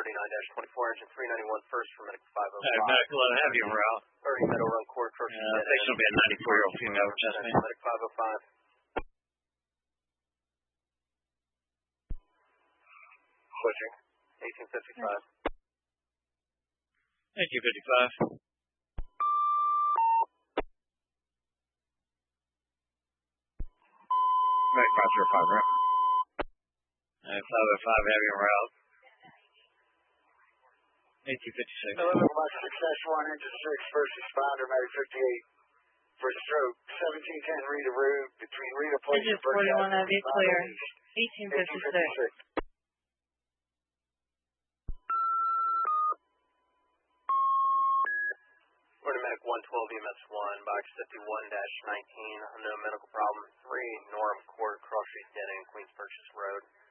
engine 391 first for medical 505. Medical and heavy morale. 30 Meadow Run Court, Croce dead end. Patient will be a 94-year-old female with chest pain. Medic 505. Switching. 1855. 1855. Right, 505, right? 505, heavy morale. 1856. Hello, Success 1, Engine 6, first responder, medic 58 for stroke. 1710 Rita Road, between Rita Place and Berkshire. 41 of you clear. 1856. Florida Medic 112 EMS 1, box 51-19, unknown medical problem 3, Norham Court, Cross Street, Dead End, Queens Purchase Road.